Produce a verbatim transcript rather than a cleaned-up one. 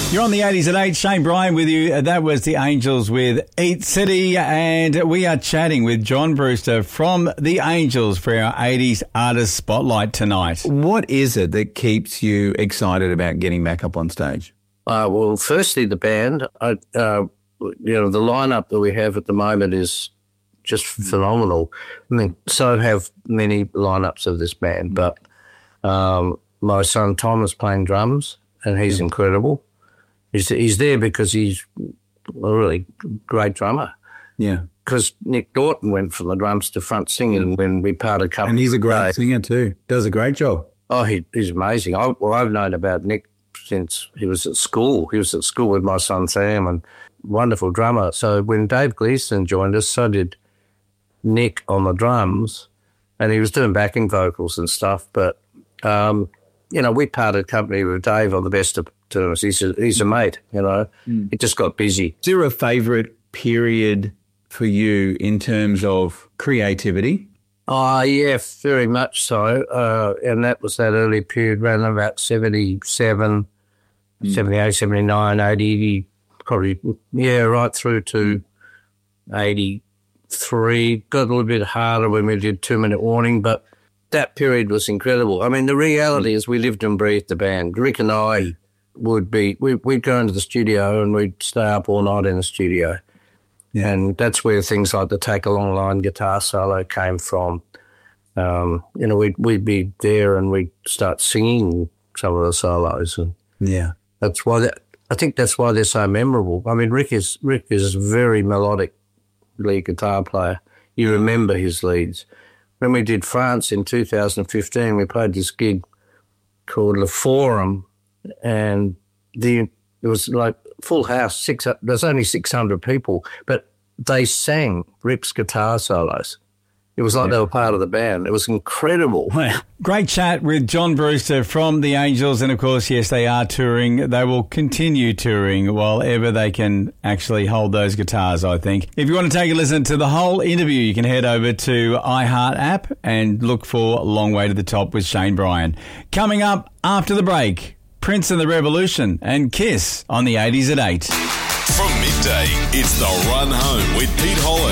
You're on the eighties at eight. Shane Bryan with you. That was the Angels with Eat City. And we are chatting with John Brewster from the Angels for our eighties Artist Spotlight tonight. What is it that keeps you excited about getting back up on stage? Uh, well, firstly, the band. I, uh, you know, the lineup that we have at the moment is just phenomenal. I mean, so have many lineups of this band. But um, my son Tom is playing drums, and he's incredible. He's, he's there because he's a really great drummer. Yeah. Because Nick Norton went from the drums to front singing when we parted company. And he's a great singer too. Does a great job. Oh, he, he's amazing. I, well, I've known about Nick since he was at school. He was at school with my son Sam, and wonderful drummer. So when Dave Gleason joined us, so did Nick on the drums, and he was doing backing vocals and stuff. But, um, you know, we parted company with Dave on the best of terms. He's a, he's a mate, you know. Mm. It just got busy. Is there a favourite period for you in terms of creativity? Oh, yeah, very much so. Uh, and that was that early period, around about seventy-seven, mm. seventy-eight, seventy-nine, eighty, probably, yeah, right through to eighty-three. Got a little bit harder when we did Two Minute Warning, but that period was incredible. I mean, the reality mm. is we lived and breathed the band. Rick and I would be, we, we'd go into the studio and we'd stay up all night in the studio. Yeah. And that's where things like the Take a Long Line guitar solo came from. Um, you know, we'd, we'd be there and we'd start singing some of the solos. And yeah. That's why, that, I think that's why they're so memorable. I mean, Rick is, Rick is a very melodic lead guitar player. You remember his leads. When we did France in two thousand fifteen, we played this gig called Le Forum, and the it was like full house. Six there's only six hundred people, but they sang Rick's guitar solos. It was like yeah. they were part of the band. It was incredible. Well, great chat with John Brewster from the Angels, and of course, yes, they are touring. They will continue touring while ever they can actually hold those guitars, I think. If you want to take a listen to the whole interview, you can head over to iHeart app and look for Long Way to the Top with Shane Bryan. Coming up after the break, Prince and the Revolution and Kiss on the eighties at eight. From midday, it's The Run Home with Pete Holland.